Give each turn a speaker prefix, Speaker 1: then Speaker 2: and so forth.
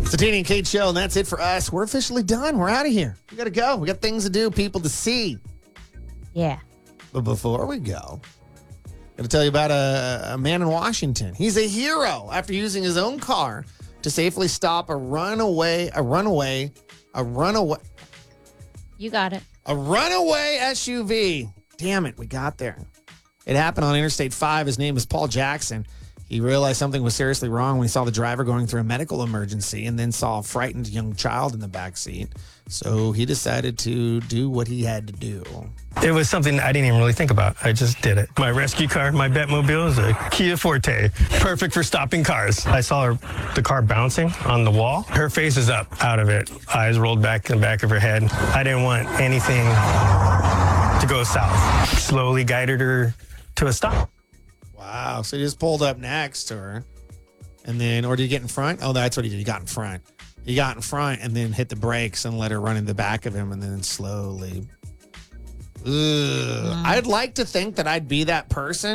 Speaker 1: It's the Danny and Kate Show, and that's it for us. We're officially done. We're out of here. We got to go. We got things to do, people to see.
Speaker 2: Yeah.
Speaker 1: But before we go, I'm going to tell you about a man in Washington. He's a hero after using his own car to safely stop a runaway.
Speaker 2: You got it.
Speaker 1: A runaway SUV. Damn it, we got there. It happened on Interstate 5. His name is Paul Jackson. He realized something was seriously wrong when he saw the driver going through a medical emergency and then saw a frightened young child in the back seat. So he decided to do what he had to do.
Speaker 3: It was something I didn't even really think about. I just did it. My rescue car, my Batmobile, is a Kia Forte. Perfect for stopping cars. I saw the car bouncing on the wall. Her face is up out of it. Eyes rolled back in the back of her head. I didn't want anything to go south. Slowly guided her to a stop.
Speaker 1: Wow. So he just pulled up next to her. And then, or did he get in front? Oh, that's what he did. He got in front. He got in front and then hit the brakes and let her run in the back of him and then slowly. I'd like to think that I'd be that person.